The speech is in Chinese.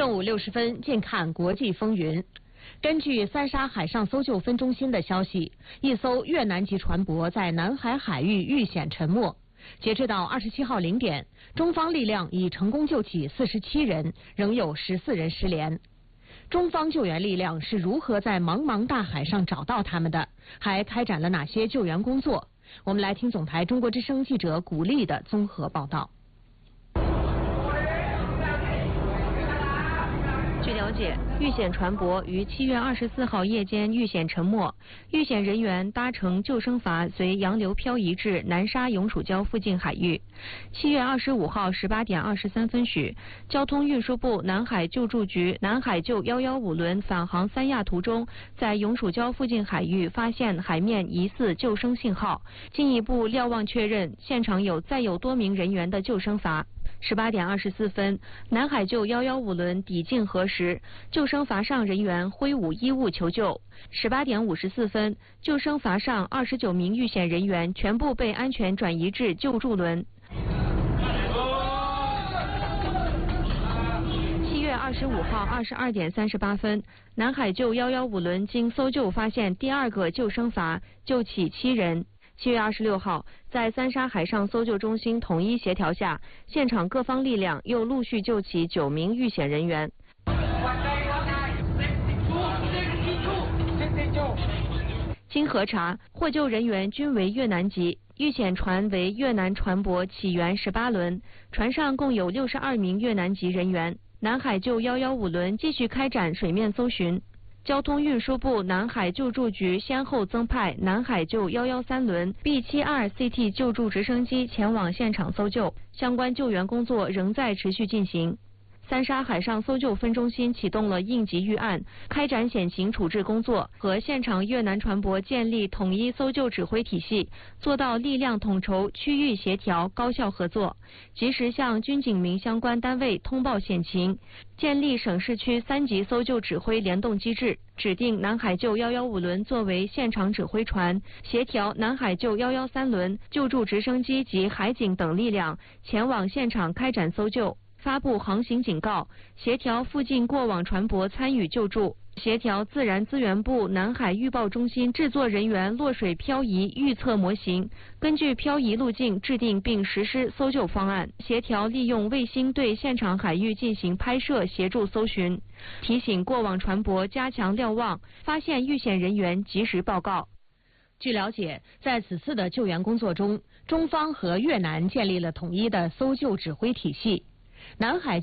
正午60分，近看国际风云。根据三沙海上搜救分中心的消息，一艘越南籍船舶在南海海域遇险沉没。截至到27号0点，中方力量已成功救起47人，仍有14人失联。中方救援力量是如何在茫茫大海上找到他们的？还开展了哪些救援工作？我们来听总台中国之声记者古丽的综合报道。 据了解，遇险船舶于7月24号夜间遇险沉没，遇险人员搭乘救生筏随洋流漂移至南沙永暑礁附近海域。7月25号18点23分许，交通运输部南海救助局南海救115轮返航三亚途中，在永暑礁附近海域发现海面疑似救生信号，进一步瞭望确认现场载有多名人员的救生筏。18点24分，南海救115轮抵近河时，救生筏上人员挥舞衣物求救。18点54分，救生筏上29名遇险人员全部被安全转移至救助轮。7月25号22点38分，南海救115轮经搜救发现第二个救生筏，救起7人。7月26号，在三沙海上搜救中心统一协调下，现场各方力量又陆续救起9名遇险人员。经核查，获救人员均为越南籍，遇险船为越南船舶起源18轮，船上共有62名越南籍人员。南海救115轮继续开展水面搜寻。交通运输部南海救助局先后增派南海救113轮 B72CT 救助直升机前往现场搜救，相关救援工作仍在持续进行。三沙海上搜救分中心启动了应急预案，开展险情处置工作，和现场越南船舶建立统一搜救指挥体系，做到力量统筹、区域协调、高效合作，及时向军警民相关单位通报险情，建立省市区3级搜救指挥联动机制，指定南海救115轮作为现场指挥船，协调南海救113轮、救助直升机及海警等力量前往现场开展搜救。发布航行警告，协调附近过往船舶参与救助，协调自然资源部南海预报中心制作人员落水漂移预测模型，根据漂移路径制定并实施搜救方案，协调利用卫星对现场海域进行拍摄协助搜寻，提醒过往船舶加强瞭望，发现遇险人员及时报告。 据了解，在此次的救援工作中，中方和越南建立了统一的搜救指挥体系。南海